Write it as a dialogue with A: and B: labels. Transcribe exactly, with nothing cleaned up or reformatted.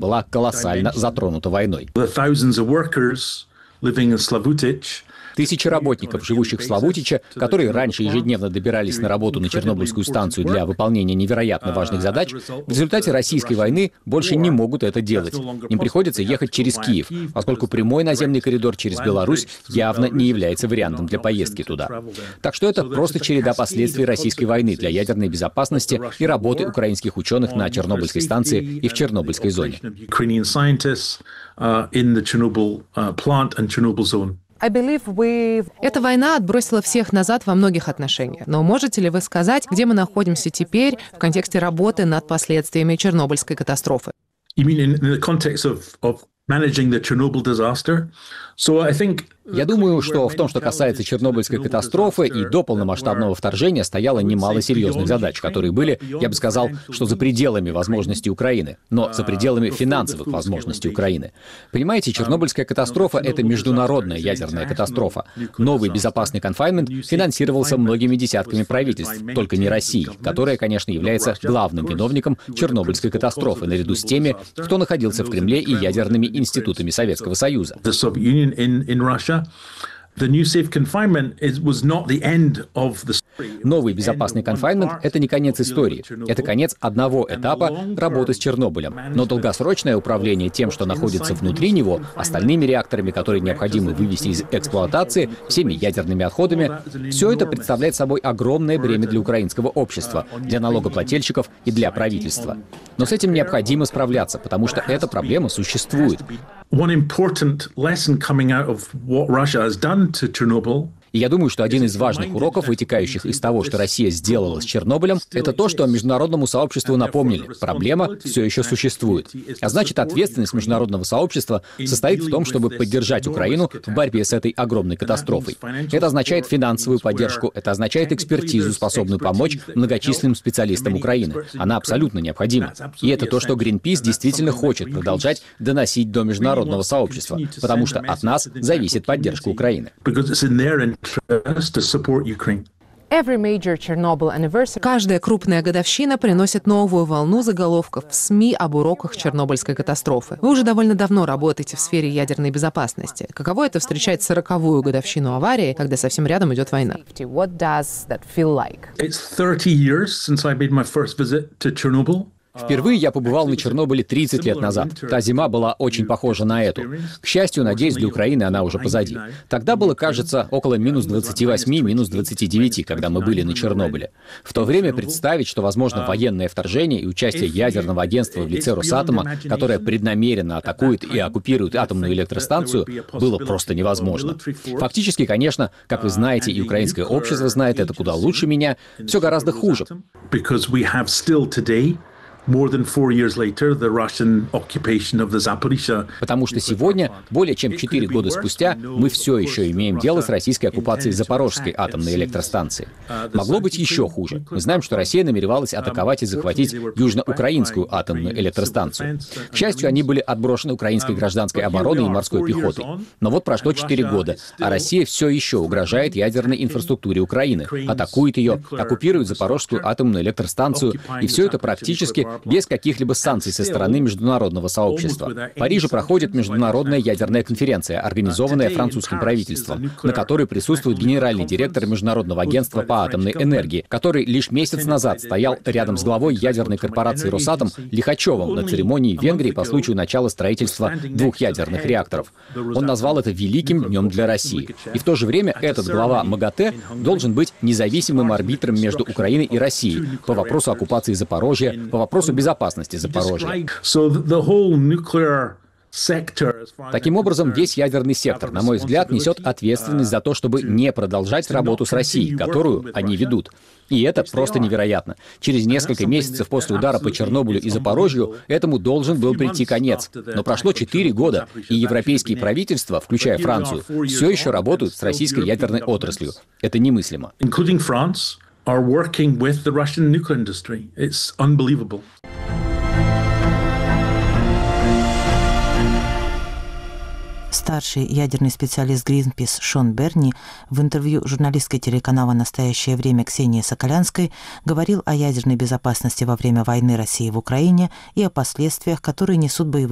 A: была колоссально затронута войной. Тысячи работников, живущих в Славутиче, которые раньше ежедневно добирались на работу на Чернобыльскую станцию для выполнения невероятно важных задач, в результате российской войны больше не могут это делать. Им приходится ехать через Киев, поскольку прямой наземный коридор через Беларусь явно не является вариантом для поездки туда. Так что это просто череда последствий российской войны для ядерной безопасности и работы украинских ученых на Чернобыльской станции и в Чернобыльской зоне.
B: Эта война отбросила всех назад во многих отношениях. Но можете ли вы сказать, где мы находимся теперь в контексте работы над последствиями Чернобыльской катастрофы?
A: Я думаю, что в том, что касается Чернобыльской катастрофы, и до полномасштабного вторжения стояло немало серьезных задач, которые были, я бы сказал, что за пределами возможностей Украины, но за пределами финансовых возможностей Украины. Понимаете, Чернобыльская катастрофа — это международная ядерная катастрофа. Новый безопасный конфайнмент финансировался многими десятками правительств, только не Россией, которая, конечно, является главным виновником Чернобыльской катастрофы, наряду с теми, кто находился в Кремле и ядерными институтами Советского Союза. Новый безопасный конфайнмент — это не конец истории. Это конец одного этапа работы с Чернобылем. Но долгосрочное управление тем, что находится внутри него, остальными реакторами, которые необходимо вывести из эксплуатации, всеми ядерными отходами, все это представляет собой огромное бремя для украинского общества, для налогоплательщиков и для правительства. Но с этим необходимо справляться, потому что эта проблема существует. И я думаю, что один из важных уроков, вытекающих из того, что Россия сделала с Чернобылем, это то, что международному сообществу напомнили: проблема все еще существует. А значит, ответственность международного сообщества состоит в том, чтобы поддержать Украину в борьбе с этой огромной катастрофой. Это означает финансовую поддержку, это означает экспертизу, способную помочь многочисленным специалистам Украины. Она абсолютно необходима. И это то, что Greenpeace действительно хочет продолжать доносить до международного сообщества, потому что от нас зависит поддержка Украины.
B: Каждая крупная годовщина приносит новую волну заголовков в СМИ об уроках Чернобыльской катастрофы. Вы уже довольно давно работаете в сфере ядерной безопасности. Каково это — встречать сороковую годовщину аварии, когда совсем рядом идет война?
A: Впервые я побывал на Чернобыле тридцать лет назад. Та зима была очень похожа на эту. К счастью, надеюсь, для Украины она уже позади. Тогда было, кажется, около минус двадцати восьми, минус двадцати девяти, когда мы были на Чернобыле. В то время представить, что возможно военное вторжение и участие ядерного агентства в лице Росатома, которое преднамеренно атакует и оккупирует атомную электростанцию, было просто невозможно. Фактически, конечно, как вы знаете, и украинское общество знает это куда лучше меня, все гораздо хуже. Потому что сегодня, более чем четыре года спустя, мы все еще имеем дело с российской оккупацией Запорожской атомной электростанции. Могло быть еще хуже. Мы знаем, что Россия намеревалась атаковать и захватить южноукраинскую атомную электростанцию. К счастью, они были отброшены украинской гражданской обороной и морской пехотой. Но вот прошло четыре года, а Россия все еще угрожает ядерной инфраструктуре Украины, атакует ее, оккупирует Запорожскую атомную электростанцию, и все это практически без каких-либо санкций со стороны международного сообщества. В Париже проходит международная ядерная конференция, организованная французским правительством, на которой присутствует генеральный директор Международного агентства по атомной энергии, который лишь месяц назад стоял рядом с главой ядерной корпорации «Росатом» Лихачевым на церемонии в Венгрии по случаю начала строительства двух ядерных реакторов. Он назвал это великим днем для России. И в то же время этот глава МАГАТЭ должен быть независимым арбитром между Украиной и Россией по вопросу оккупации Запорожья, по вопросу безопасности Запорожья. Таким образом, весь ядерный сектор, на мой взгляд, несет ответственность за то, чтобы не продолжать работу с Россией, которую они ведут. И это просто невероятно. Через несколько месяцев после удара по Чернобылю и Запорожью этому должен был прийти конец. Но прошло четыре года, и европейские правительства, включая Францию, все еще работают с российской ядерной отраслью. Это немыслимо.
C: Are working with the Russian nuclear industry. It's unbelievable.
D: Старший ядерный специалист Greenpeace Шон Берни в интервью журналистской телеканала «Настоящее время» Ксении Соколянской говорил о ядерной безопасности во время войны России в Украине и о последствиях, которые несут боевые